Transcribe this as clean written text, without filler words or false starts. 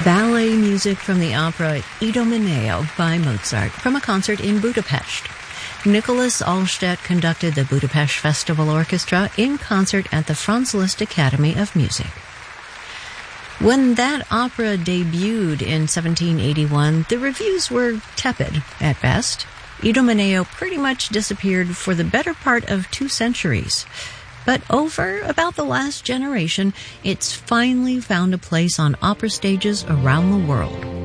Ballet music from the opera Idomeneo by Mozart from a concert in Budapest. Nicholas Allstedt conducted the Budapest Festival Orchestra in concert at the Franz Liszt Academy of Music. When that opera debuted in 1781, the reviews were tepid at best. Idomeneo pretty much disappeared for the better part of 2 centuries. But over about the last generation, it's finally found a place on opera stages around the world.